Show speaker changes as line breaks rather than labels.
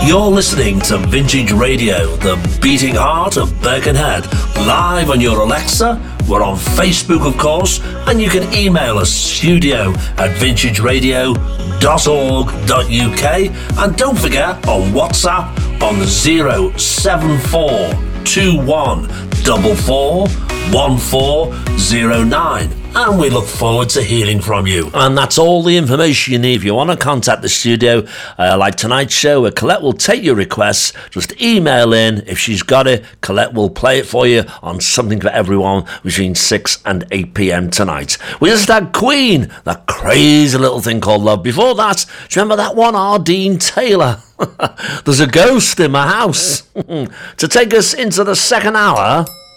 You're listening to Vintage Radio, the beating heart of Birkenhead, live on your Alexa. We're on Facebook, of course, and you can email us studio@vintageradio.org.uk, and don't forget on WhatsApp on 07441441409. And we look forward to hearing from you. And that's all the information you need if you want to contact the studio. Like tonight's show, where Colette will take your requests. Just email in. If she's got it, Colette will play it for you on Something for Everyone between 6 and 8 p.m. tonight. We just had Queen, that crazy little thing called Love. Before that, do you remember that one, Ardeen Taylor? There's a ghost in my house. To take us into the second hour...